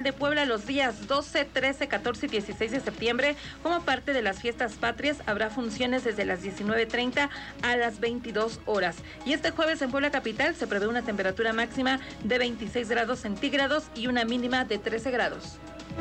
de Puebla los días 12, 13, 14 y 16 de septiembre. Como parte de las fiestas patrias, habrá funciones desde las 19:30 a las 22 horas. Y este jueves en Puebla capital se prevé una temperatura máxima de 26 grados centígrados y una mínima de 13 grados.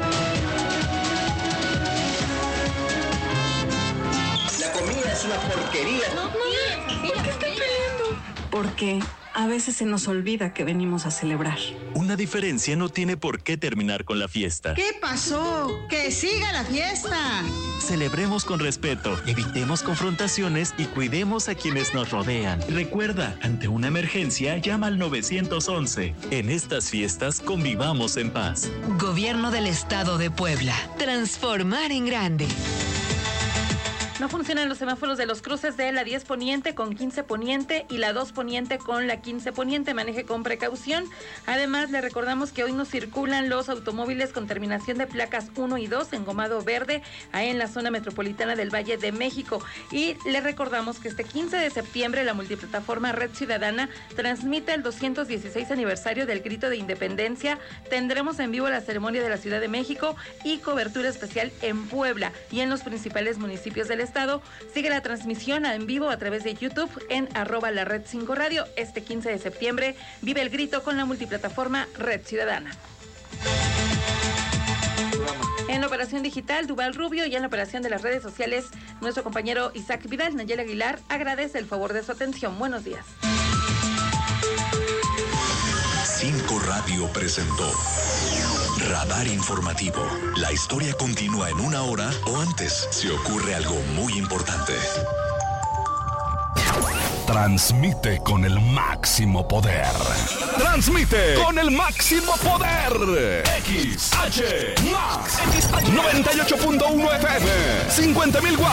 La comida es una porquería. No, ¿por qué están peleando? Porque a veces se nos olvida que venimos a celebrar. Una diferencia no tiene por qué terminar con la fiesta. ¿Qué pasó? ¡Que siga la fiesta! Celebremos con respeto, evitemos confrontaciones y cuidemos a quienes nos rodean. Recuerda, ante una emergencia, llama al 911. En estas fiestas, convivamos en paz. Gobierno del Estado de Puebla. Transformar en grande. No funcionan los semáforos de los cruces de la 10 Poniente con 15 Poniente y la 2 Poniente con la 15 Poniente. Maneje con precaución. Además, le recordamos que hoy no circulan los automóviles con terminación de placas 1 y 2 engomado verde, ahí en la zona metropolitana del Valle de México. Y le recordamos que este 15 de septiembre la multiplataforma Red Ciudadana transmite el 216 aniversario del Grito de Independencia. Tendremos en vivo la ceremonia de la Ciudad de México y cobertura especial en Puebla y en los principales municipios del estado. Sigue la transmisión en vivo a través de YouTube en @lared5radio. Este 15 de septiembre vive el grito con la multiplataforma Red Ciudadana. En la operación digital, Duval Rubio, y en la operación de las redes sociales, nuestro compañero Isaac Vidal. Nayeli Aguilar agradece el favor de su atención. Buenos días. 5 Radio presentó Radar Informativo. La historia continúa en 1 hora o antes si ocurre algo muy importante. Transmite con el máximo poder. Transmite con el máximo poder. XH Max 98.1 FM. 50,000 watts.